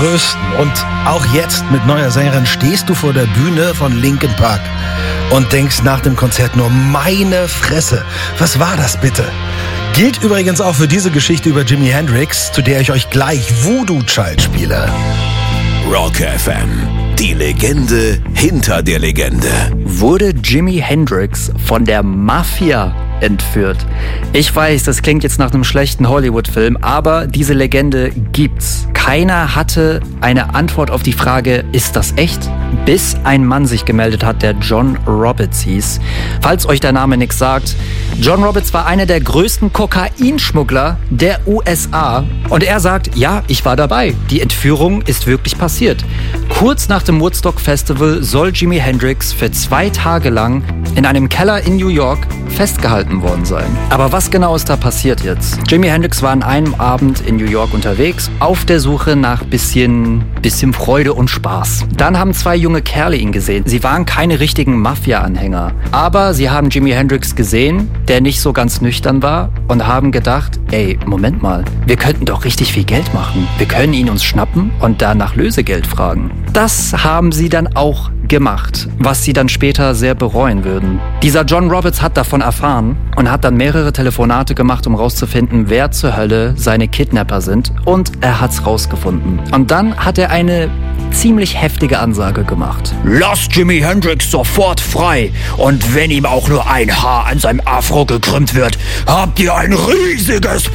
größten. Und auch jetzt mit neuer Sängerin stehst du vor der Bühne von Linkin Park und denkst nach dem Konzert nur, meine Fresse, was war das bitte? Gilt übrigens auch für diese Geschichte über Jimi Hendrix, zu der ich euch gleich Voodoo Child spiele. Rock FM, die Legende hinter der Legende. Wurde Jimi Hendrix von der Mafia entführt? Ich weiß, das klingt jetzt nach einem schlechten Hollywood-Film, aber diese Legende gibt's. Keiner hatte eine Antwort auf die Frage, ist das echt? Bis ein Mann sich gemeldet hat, der John Roberts hieß. Falls euch der Name nichts sagt, John Roberts war einer der größten Kokainschmuggler der USA. Und er sagt, ja, ich war dabei. Die Entführung ist wirklich passiert. Kurz nach dem Woodstock Festival soll Jimi Hendrix für 2 Tage lang in einem Keller in New York festgehalten worden sein. Aber was genau ist da passiert jetzt? Jimi Hendrix war an einem Abend in New York unterwegs, auf der Suche nach bisschen Freude und Spaß. Dann haben 2 junge Kerle ihn gesehen. Sie waren keine richtigen Mafia-Anhänger. Aber sie haben Jimi Hendrix gesehen, der nicht so ganz nüchtern war, und haben gedacht, ey, Moment mal, wir könnten doch richtig viel Geld machen. Wir können ihn uns schnappen und dann nach Lösegeld fragen. Das haben sie dann auch gemacht, was sie dann später sehr bereuen würden. Dieser John Roberts hat davon erfahren und hat dann mehrere Telefonate gemacht, um rauszufinden, wer zur Hölle seine Kidnapper sind, und er hat's rausgefunden. Und dann hat er eine ziemlich heftige Ansage gemacht. Lasst Jimi Hendrix sofort frei, und wenn ihm auch nur ein Haar an seinem Afro gekrümmt wird, habt ihr ein riesiges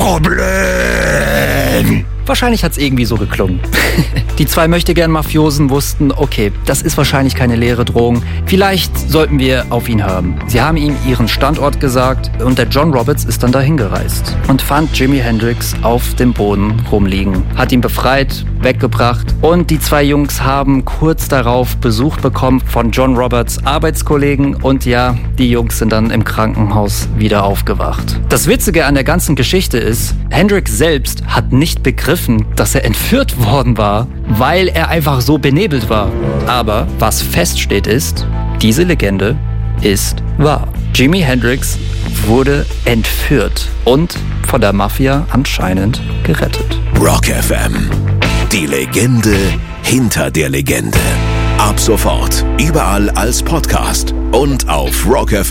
Problem. Wahrscheinlich hat's irgendwie so geklungen. Die 2 Möchtegern-Mafiosen wussten, okay, das ist wahrscheinlich keine leere Drohung. Vielleicht sollten wir auf ihn hören. Sie haben ihm ihren Standort gesagt und der John Roberts ist dann dahin gereist und fand Jimi Hendrix auf dem Boden rumliegen, hat ihn befreit, weggebracht, und die 2 Jungs haben kurz darauf Besuch bekommen von John Roberts Arbeitskollegen, und ja, die Jungs sind dann im Krankenhaus wieder aufgewacht. Das Witzige an der ganzen Geschichte ist, Hendrix selbst hat nicht begriffen, dass er entführt worden war, weil er einfach so benebelt war. Aber was feststeht ist, diese Legende ist wahr. Jimi Hendrix wurde entführt und von der Mafia anscheinend gerettet. Rock FM, die Legende hinter der Legende. Ab sofort überall als Podcast und auf Rock FM.